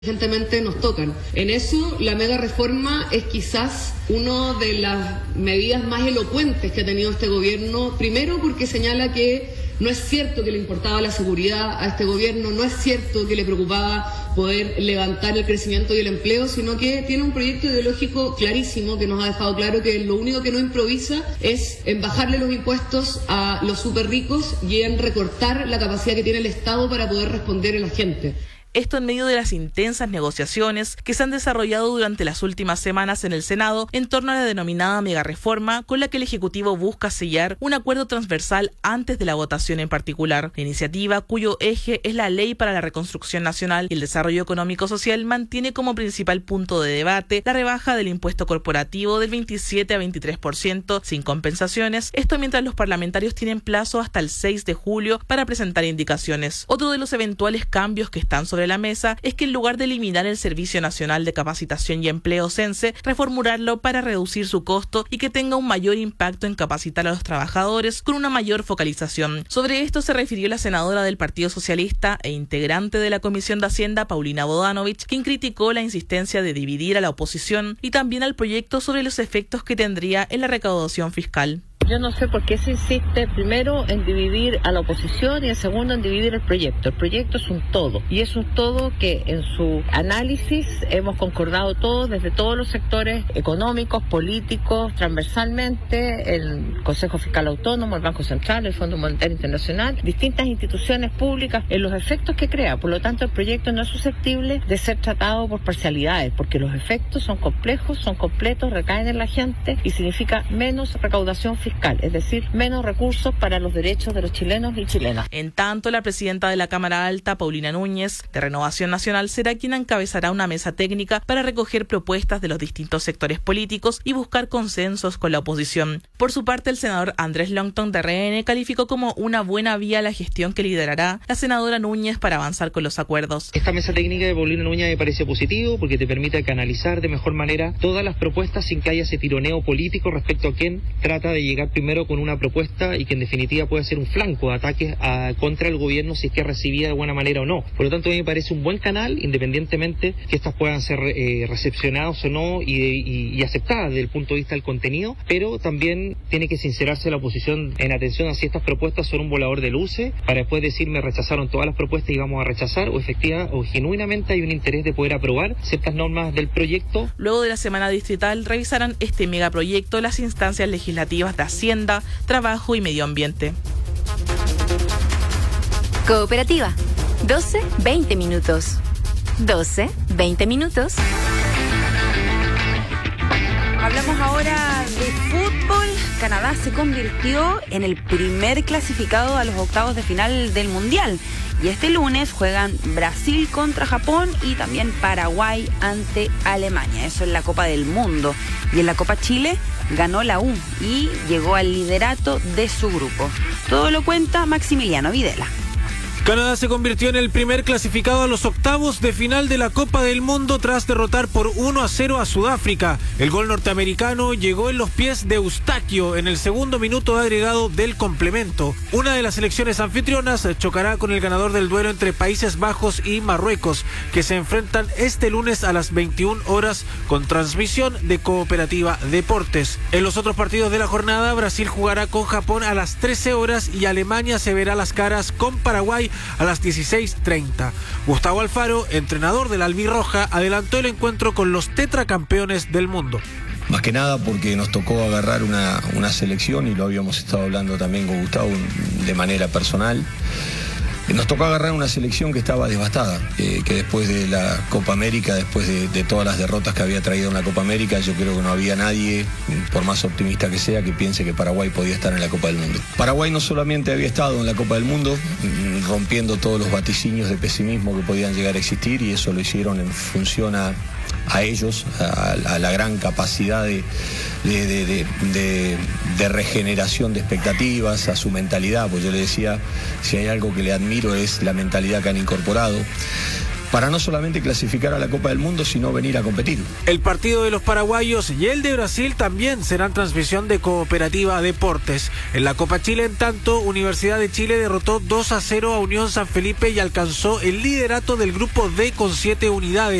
urgentemente nos tocan. En eso, la mega reforma es quizás una de las medidas más elocuentes que ha tenido este gobierno, primero porque señala que no es cierto que le importaba la seguridad a este gobierno, no es cierto que le preocupaba poder levantar el crecimiento y el empleo, sino que tiene un proyecto ideológico clarísimo que nos ha dejado claro que lo único que no improvisa es en bajarle los impuestos a los súper ricos y en recortar la capacidad que tiene el Estado para poder responder a la gente. Esto en medio de las intensas negociaciones que se han desarrollado durante las últimas semanas en el Senado en torno a la denominada megareforma, con la que el Ejecutivo busca sellar un acuerdo transversal antes de la votación en particular. La iniciativa, cuyo eje es la Ley para la Reconstrucción Nacional y el Desarrollo Económico-Social, mantiene como principal punto de debate la rebaja del impuesto corporativo del 27 a 23% sin compensaciones, esto mientras los parlamentarios tienen plazo hasta el 6 de julio para presentar indicaciones. Otro de los eventuales cambios que están sobre la mesa es que en lugar de eliminar el Servicio Nacional de Capacitación y Empleo SENSE, reformularlo para reducir su costo y que tenga un mayor impacto en capacitar a los trabajadores con una mayor focalización. Sobre esto se refirió la senadora del Partido Socialista e integrante de la Comisión de Hacienda, Paulina Bodanovich, quien criticó la insistencia de dividir a la oposición y también al proyecto sobre los efectos que tendría en la recaudación fiscal. Yo no sé por qué se insiste primero en dividir a la oposición y en segundo en dividir el proyecto. El proyecto es un todo y es un todo que en su análisis hemos concordado todos desde todos los sectores económicos, políticos, transversalmente, el Consejo Fiscal Autónomo, el Banco Central, el Fondo Monetario Internacional, distintas instituciones públicas en los efectos que crea. Por lo tanto, el proyecto no es susceptible de ser tratado por parcialidades porque los efectos son complejos, son completos, recaen en la gente y significa menos recaudación fiscal. Es decir, menos recursos para los derechos de los chilenos y chilenas. En tanto, la presidenta de la Cámara Alta, Paulina Núñez, de Renovación Nacional, será quien encabezará una mesa técnica para recoger propuestas de los distintos sectores políticos y buscar consensos con la oposición. Por su parte, el senador Andrés Longton, de RN, calificó como una buena vía la gestión que liderará la senadora Núñez para avanzar con los acuerdos. Esta mesa técnica de Paulina Núñez me parece positivo porque te permite canalizar de mejor manera todas las propuestas sin que haya ese tironeo político respecto a quién trata de llegar primero con una propuesta y que en definitiva puede ser un flanco de ataques contra el gobierno si es que es recibida de buena manera o no. Por lo tanto, a mí me parece un buen canal, independientemente que estas puedan ser recepcionadas o no y aceptadas desde el punto de vista del contenido, pero también tiene que sincerarse la oposición en atención a si estas propuestas son un volador de luces para después decir me rechazaron todas las propuestas y vamos a rechazar, o efectiva o genuinamente hay un interés de poder aprobar ciertas normas del proyecto. Luego de la semana distrital revisarán este megaproyecto las instancias legislativas de Hacienda, Trabajo y Medio Ambiente. Cooperativa. 12-20 minutos. 12-20 minutos. Hablamos ahora de fútbol. Canadá se convirtió en el primer clasificado a los octavos de final del Mundial. Y este lunes juegan Brasil contra Japón y también Paraguay ante Alemania. Eso en la Copa del Mundo. Y en la Copa Chile ganó la U y llegó al liderato de su grupo. Todo lo cuenta Maximiliano Videla. Canadá se convirtió en el primer clasificado a los octavos de final de la Copa del Mundo tras derrotar por 1-0 a Sudáfrica. El gol norteamericano llegó en los pies de Eustaquio en el segundo minuto de agregado del complemento. Una de las selecciones anfitrionas chocará con el ganador del duelo entre Países Bajos y Marruecos, que se enfrentan este lunes a las 21 horas con transmisión de Cooperativa Deportes. En los otros partidos de la jornada, Brasil jugará con Japón a las 13 horas y Alemania se verá las caras con Paraguay a las 16:30. Gustavo Alfaro, entrenador del albirroja, adelantó el encuentro con los tetracampeones del mundo. Más que nada porque nos tocó agarrar una selección, y lo habíamos estado hablando también con Gustavo de manera personal. Nos tocó agarrar una selección que estaba devastada, que después de la Copa América, después de todas las derrotas que había traído en la Copa América, yo creo que no había nadie, por más optimista que sea, que piense que Paraguay podía estar en la Copa del Mundo. Paraguay no solamente había estado en la Copa del Mundo, rompiendo todos los vaticinios de pesimismo que podían llegar a existir, y eso lo hicieron en función a ellos, a la gran capacidad de regeneración de expectativas, a su mentalidad. Pues yo le decía, si hay algo que le admiro es la mentalidad que han incorporado. para no solamente clasificar a la Copa del Mundo, sino venir a competir. El partido de los paraguayos y el de Brasil también serán transmisión de Cooperativa Deportes. En la Copa Chile, en tanto, Universidad de Chile derrotó 2-0 a Unión San Felipe y alcanzó el liderato del grupo D con 7 unidades.